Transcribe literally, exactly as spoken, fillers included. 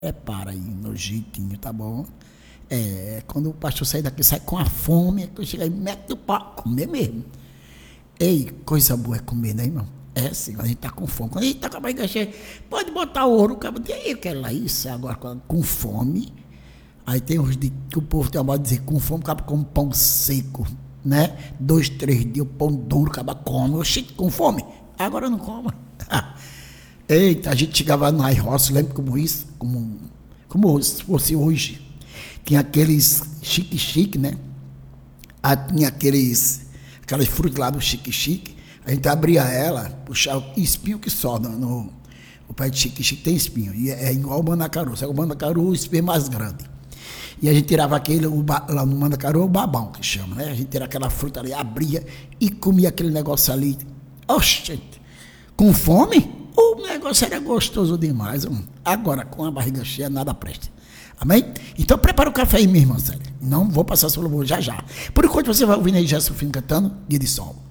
Prepara aí, no jeitinho, tá bom? É, quando o pastor sair daqui, sai com a fome, quando chegar aí, mete o pau, comer mesmo. Ei, coisa boa é comer, né, irmão? É sim, quando a gente tá com fome. Quando a gente tá com a barriga cheia, pode botar o ouro, o cabo diz, eu quero lá isso. Agora, com fome, aí tem uns de, que o povo tem a modo de dizer, com fome, o cabo come pão seco, né? Dois, três dias, o pão duro, o cabo come. Oxi, com fome? Agora não coma. Eita, a gente chegava na roça, lembra como isso? Como, como se fosse hoje. Tinha aqueles chique-chique, né? Ah, tinha aqueles, aquelas frutas lá do chique-chique. A gente abria ela, puxava espinho que só no, no o pé de chique-chique tem espinho. E é igual o mandacaru. Só que o mandacaru, o espinho é mais grande. E a gente tirava aquele, o, lá no mandacaru, o babão que chama, né? A gente tirava aquela fruta ali, abria e comia aquele negócio ali. Oxe, com fome? O negócio era gostoso demais. Hum. Agora, com a barriga cheia, nada presta. Amém? Então, prepara o café aí, minha irmã, sério. Não vou passar sobre o já já. Por enquanto, você vai ouvindo aí Gerson Filho cantando Dia de Sol.